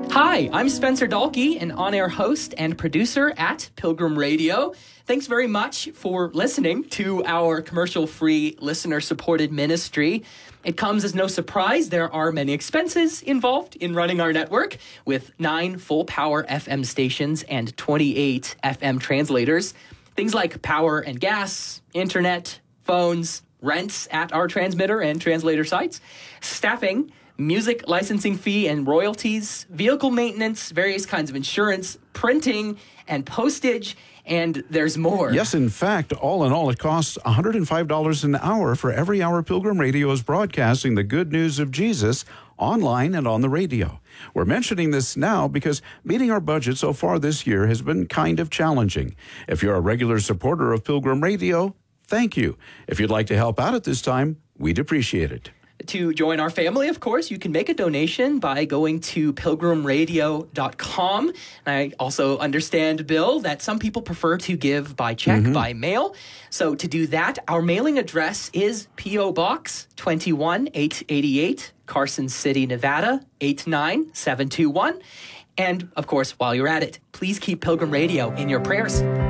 Hi, I'm Spencer Dalkey, an on-air host and producer at Pilgrim Radio. Thanks very much for listening to our commercial-free, listener-supported ministry. It comes as no surprise there are many expenses involved in running our network, with 9 full-power FM stations and 28 FM translators. Things like power and gas, internet, phones, rents at our transmitter and translator sites, staffing, music licensing fee and royalties, vehicle maintenance, various kinds of insurance, printing, and postage, and there's more. Yes, in fact, all in all, it costs $105 an hour for every hour Pilgrim Radio is broadcasting the good news of Jesus online and on the radio. We're mentioning this now because meeting our budget so far this year has been kind of challenging. If you're a regular supporter of Pilgrim Radio, thank you. If you'd like to help out at this time, we'd appreciate it. To join our family, of course, you can make a donation by going to pilgrimradio.com. I also understand, Bill, that some people prefer to give by check, by mail. So to do that, our mailing address is P.O. Box 21888, Carson City, Nevada, 89721. And, of course, while you're at it, please keep Pilgrim Radio in your prayers.